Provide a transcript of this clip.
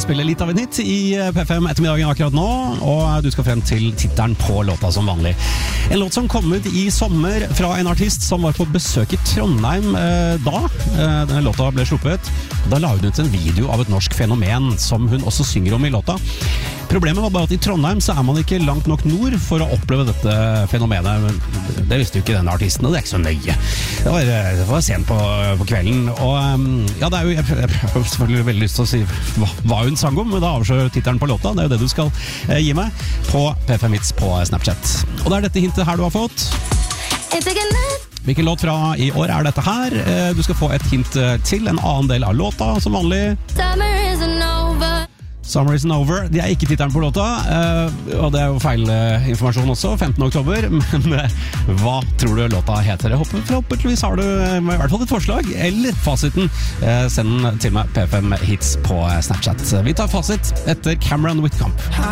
spille litt av en hit i P5 ettermiddagen akkurat nå, og du skal frem til tittelen på låta som vanlig. En låt som kom ut i sommer fra en artist som var på besøk i Trondheim da denne låta ble sluppet. Da la hun ut en video av et norsk fenomen som hun også synger om i låta. Problemet var bare at i Trondheim så man ikke langt nok nord for å oppleve dette fenomenet. Det visste jo ikke denne artisten, og det ikke så nøye. Det var sent på kvelden, og ja, det jo, jeg har selvfølgelig veldig lyst til å si hva hun sang om, men da avslører tittelen på låta. Det jo det du skal gi meg på P5 Hits på Snapchat. Og det dette hintet her du har fått. Hvilken låt fra i år dette her? Du skal få et hint til en annen del av låta, som vanlig. Summer Isn't Over. Det ikke tittelen på låta, og det jo feil informasjon også, 15. oktober, men hva tror du låta heter? Jeg håper forhåpentligvis har du i hvert fall et forslag, eller fasiten. Send den til meg, P5 Hits på Snapchat. Vi tar fasit etter Cameron Whitcomb.